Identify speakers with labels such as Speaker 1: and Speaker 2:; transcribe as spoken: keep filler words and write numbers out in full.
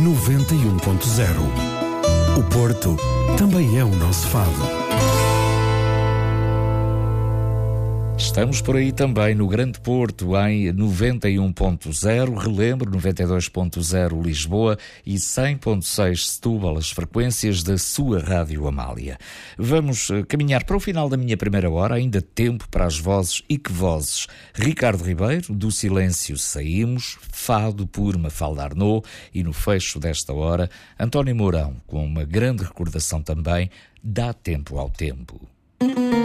Speaker 1: noventa e um ponto zero. O Porto também é o nosso fado.
Speaker 2: Estamos por aí também no Grande Porto em noventa e um ponto zero, relembro, noventa e dois ponto zero Lisboa e cem ponto seis Setúbal, as frequências da sua Rádio Amália. Vamos caminhar para o final da minha primeira hora, ainda tempo para as vozes e que vozes. Ricardo Ribeiro, do Silêncio Saímos, Fado por Mafalda Arnaud e no fecho desta hora, António Mourão, com uma grande recordação também, Dá Tempo ao Tempo.